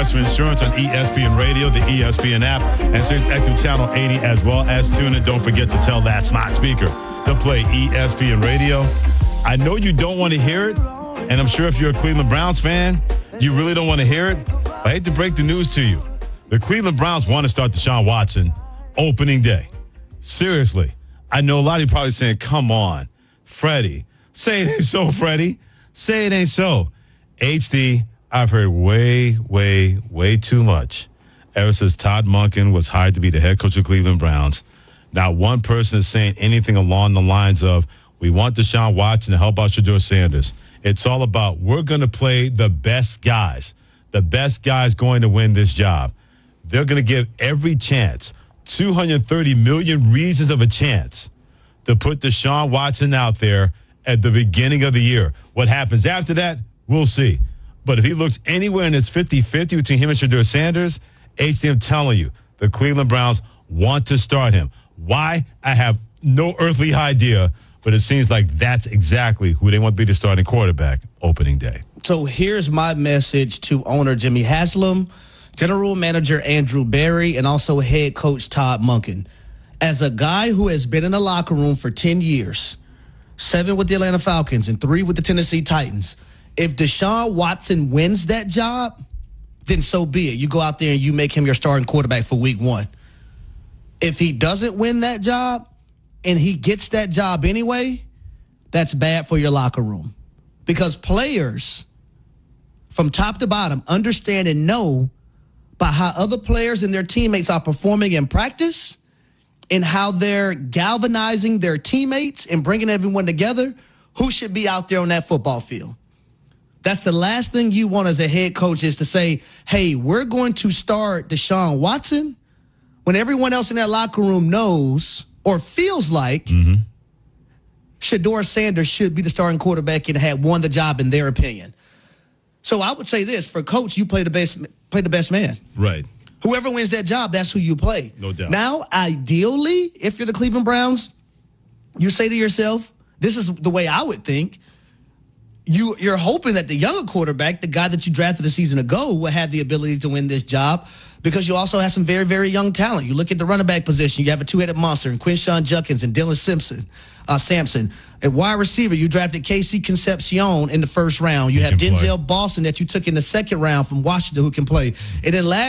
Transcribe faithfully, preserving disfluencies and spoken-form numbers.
Progressive Insurance on E S P N Radio, the E S P N app, and Sirius X M Channel eighty, as well as tune in. Don't forget to tell that smart speaker to play E S P N Radio. I know you don't want to hear it, and I'm sure if you're a Cleveland Browns fan, you really don't want to hear it. I hate to break the news to you. The Cleveland Browns want to start Deshaun Watson opening day. Seriously. I know a lot of you probably saying, come on, Freddie. Say it ain't so, Freddie. Say it ain't so. H D, I've heard way, way, way too much ever since Todd Monken was hired to be the head coach of Cleveland Browns. Not one person is saying anything along the lines of, we want Deshaun Watson to help out Shedeur Sanders. It's all about, we're going to play the best guys. The best guys going to win this job. They're going to give every chance, two hundred thirty million reasons of a chance, to put Deshaun Watson out there at the beginning of the year. What happens after that, we'll see. But if he looks anywhere in its fifty-fifty between him and Shedeur Sanders, H D, I'm telling you, the Cleveland Browns want to start him. Why? I have no earthly idea, but it seems like that's exactly who they want to be the starting quarterback opening day. So here's my message to owner Jimmy Haslam, general manager Andrew Berry, and also head coach Todd Monken. As a guy who has been in the locker room for ten years, seven with the Atlanta Falcons and three with the Tennessee Titans, if Deshaun Watson wins that job, then so be it. You go out there and you make him your starting quarterback for week one. If he doesn't win that job and he gets that job anyway, that's bad for your locker room. Because players from top to bottom understand and know by how other players and their teammates are performing in practice and how they're galvanizing their teammates and bringing everyone together, who should be out there on that football field. That's the last thing you want as a head coach, is to say, hey, we're going to start Deshaun Watson when everyone else in that locker room knows or feels like mm-hmm. Shedeur Sanders should be the starting quarterback and had won the job in their opinion. So I would say this, for coach, you play the best, play the best man. Right. Whoever wins that job, that's who you play. No doubt. Now, ideally, if you're the Cleveland Browns, you say to yourself, this is the way I would think. You, you're hoping that the younger quarterback, the guy that you drafted a season ago, will have the ability to win this job, because you also have some very, very young talent. You look at the running back position, you have a two-headed monster in Quinshawn Judkins and Dylan Simpson, uh, Sampson. At wide receiver, you drafted Casey Concepcion in the first round. You he have Denzel play. Boston that you took in the second round from Washington, who can play. And then last